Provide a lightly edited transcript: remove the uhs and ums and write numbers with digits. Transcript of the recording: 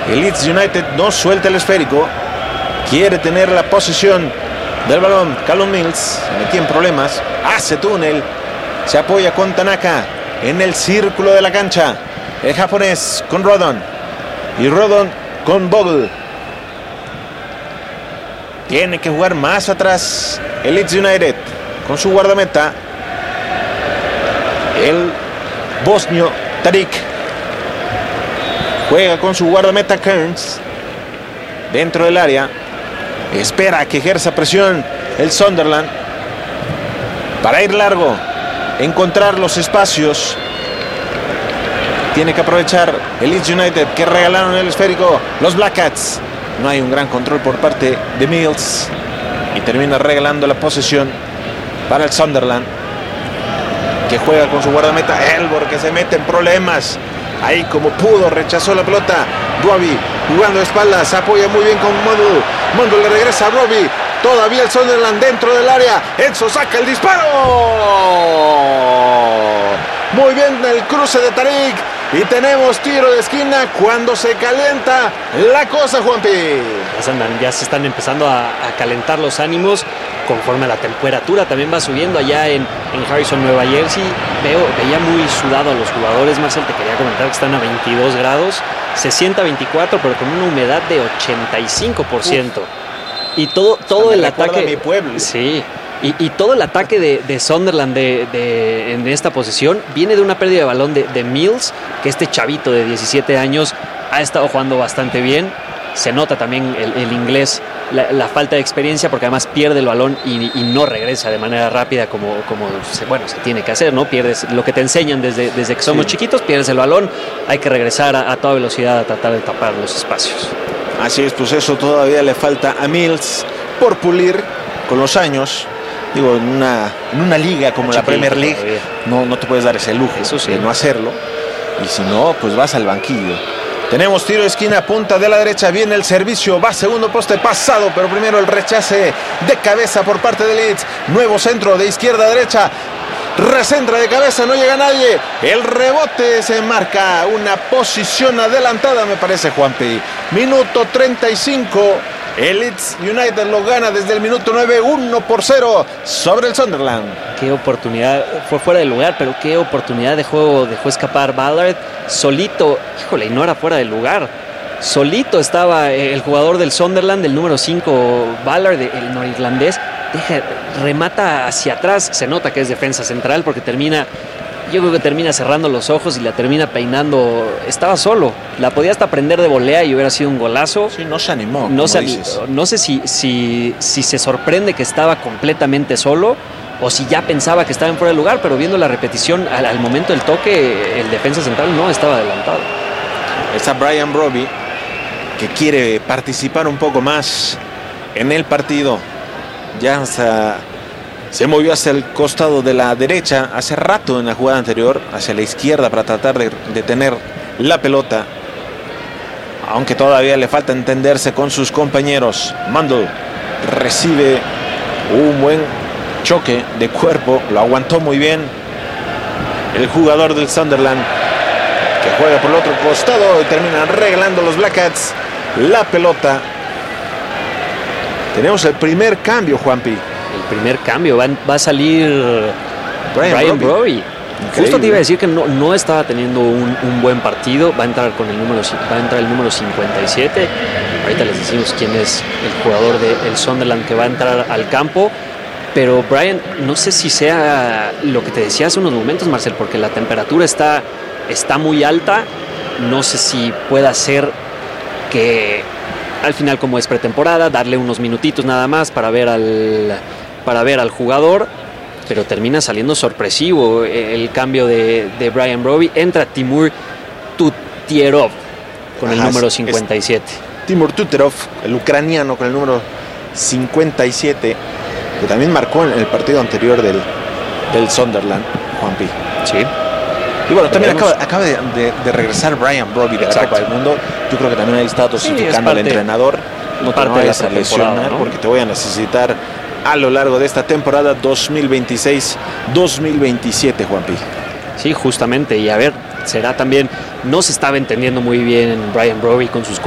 El Leeds United no suelta el esférico. Quiere tener la posesión del balón. Callum Mills se metía en problemas. Hace túnel. Se apoya con Tanaka en el círculo de la cancha. El japonés con Rodon. Y Rodon con Bogle. Tiene que jugar más atrás el Leeds United con su guardameta, el bosnio Tariq. Juega con su guardameta Kearns dentro del área. Espera que ejerza presión el Sunderland para ir largo, encontrar los espacios. Tiene que aprovechar el Leeds United, que regalaron el esférico los Black Cats. No hay un gran control por parte de Mills y termina regalando la posesión para el Sunderland, que juega con su guardameta Elbor, que se mete en problemas. Ahí como pudo rechazó la pelota. Duavi jugando de espaldas, apoya muy bien con Mondo. Mondo le regresa a Robbie. Todavía el Sunderland dentro del área. Enzo saca el disparo. Muy bien el cruce de Tariq. Y tenemos tiro de esquina cuando se calienta la cosa, Juanpi. Ya se están empezando a calentar los ánimos conforme la temperatura también va subiendo allá en Harrison, Nueva Jersey. Veía muy sudado a los jugadores. Marcel, te quería comentar que están a 22 grados. Se sienta 24, pero con una humedad de 85%. Y todo el ataque... Mi pueblo. Sí. Y todo el ataque de Sunderland en esta posesión viene de una pérdida de balón de Mills, que este chavito de 17 años ha estado jugando bastante bien. Se nota también el inglés, la falta de experiencia, porque además pierde el balón y no regresa de manera rápida como se tiene que hacer, ¿no? Pierdes lo que te enseñan desde que somos chiquitos, pierdes el balón, hay que regresar a toda velocidad a tratar de tapar los espacios. Así es, pues eso todavía le falta a Mills por pulir con los años. Digo, en una liga como la Premier League no te puedes dar ese lujo de no hacerlo. Y si no, pues vas al banquillo. Tenemos tiro de esquina, punta de la derecha. Viene el servicio, va segundo poste pasado, pero primero el rechace de cabeza por parte de Leeds. Nuevo centro de izquierda a derecha. Recentra de cabeza, no llega nadie. El rebote se marca una posición adelantada, me parece, Juanpi. Minuto 35. El Leeds United lo gana desde el minuto 9, 1-0 sobre el Sunderland. Qué oportunidad, fue fuera de lugar, pero qué oportunidad dejó escapar Ballard. Solito, híjole, y no era fuera de lugar. Solito estaba el jugador del Sunderland, el número 5, Ballard, el norirlandés. Remata hacia atrás, se nota que es defensa central porque yo creo que termina cerrando los ojos y la termina peinando. Estaba solo, la podía hasta prender de volea y hubiera sido un golazo. Sí, no se animó. No sé si se sorprende que estaba completamente solo o si ya pensaba que estaba en fuera de lugar, pero viendo la repetición al momento del toque, el defensa central no estaba adelantado. Está Brian Brobbey, que quiere participar un poco más en el partido. Ya se movió hacia el costado de la derecha hace rato en la jugada anterior, hacia la izquierda para tratar de tener la pelota, aunque todavía le falta entenderse con sus compañeros. Mandel recibe un buen choque de cuerpo, lo aguantó muy bien el jugador del Sunderland, que juega por el otro costado y terminan regalando los Black Cats la pelota. Tenemos el primer cambio, Juanpi. El primer cambio, va a salir Brian Brobbey. Justo te iba a decir que no estaba teniendo un buen partido. Va a entrar el número 57. Ahorita les decimos quién es el jugador del Sunderland que va a entrar al campo. Pero Brian, no sé si sea lo que te decía hace unos momentos, Marcel, porque la temperatura está muy alta. No sé si pueda ser que al final, como es pretemporada, darle unos minutitos nada más para ver al jugador, pero termina saliendo sorpresivo el cambio de Brian Brobbey. Entra Timur Tutierov con el número 57. Timur Tutierov, el ucraniano, con el número 57, que también marcó en el partido anterior del Sunderland, Juanpi. Sí. Y bueno, también acaba de regresar Brian Brobbey de la Copa del Mundo. Yo creo que también ahí está dosificando al entrenador. No te vayas a lesionar, ¿no? Porque te voy a necesitar a lo largo de esta temporada 2026-2027, Juanpi. Sí, justamente. Y a ver, será también... No se estaba entendiendo muy bien Brian Brobbey con sus